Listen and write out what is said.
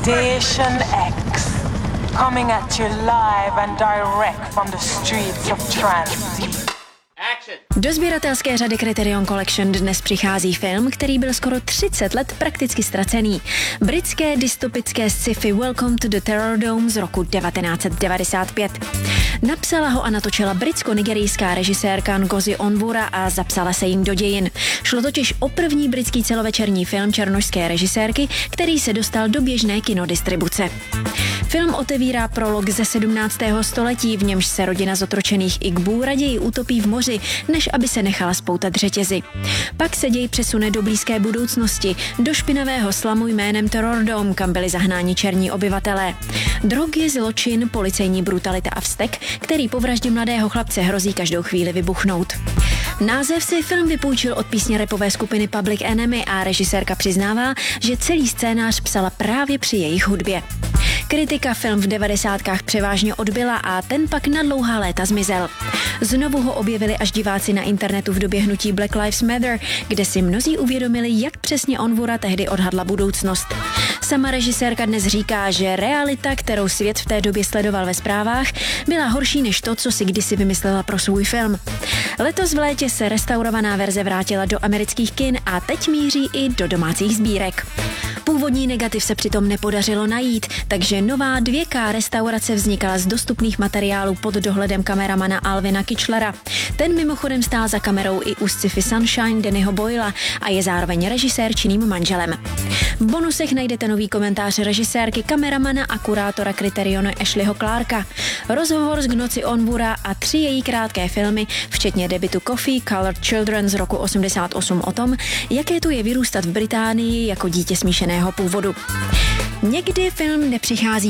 Station X, coming at you live and direct from the streets of Transsea. Do sběratelské řady Criterion Collection dnes přichází film, který byl skoro 30 let prakticky ztracený. Britské dystopické sci-fi Welcome to the Terror Dome z roku 1995. Napsala ho a natočila britsko-nigerijská režisérka Ngozi Onwurah a zapsala se jim do dějin. Šlo totiž o první britský celovečerní film černošské režisérky, který se dostal do běžné kinodistribuce. Film otevírá prolog ze 17. století, v němž se rodina zotročených Igbů raději utopí v moři, než aby se nechala spoutat řetězy. Pak se děj přesune do blízké budoucnosti, do špinavého slamu jménem Terror Dome, kam byli zahnáni černí obyvatelé. Drogy, zločin, policejní brutalita a vztek, který po vraždě mladého chlapce hrozí každou chvíli vybuchnout. Název si film vypůjčil od písně rapové skupiny Public Enemy a režisérka přiznává, že celý scénář psala právě při jejich hudbě. Kritika film v 90kách převážně odbyla a ten pak na dlouhá léta zmizel. Znovu ho objevili až diváci na internetu v době hnutí Black Lives Matter, kde si mnozí uvědomili, jak přesně Onwurah tehdy odhadla budoucnost. Sama režisérka dnes říká, že realita, kterou svět v té době sledoval ve zprávách, byla horší než to, co si kdysi vymyslela pro svůj film. Letos v létě se restaurovaná verze vrátila do amerických kin a teď míří i do domácích sbírek. Původní negativ se přitom nepodařilo najít, takže nová 2K restaurace vznikala z dostupných materiálů pod dohledem kameramana Alvina Kitchlera. Ten mimochodem stál za kamerou i u sci-fi Sunshine Dannyho Boyla a je zároveň režisér-činným manželem. V bonusech najdete nový komentář režisérky, kameramana a kurátora Criterionu Ashleyho Clarka, rozhovor s Ngozi Onwurah a 3 její krátké filmy, včetně debutu Coffee, Colored Children z roku 88 o tom, jaké to je vyrůstat v Británii jako dítě smíšeného původu. Někdy film nepřichází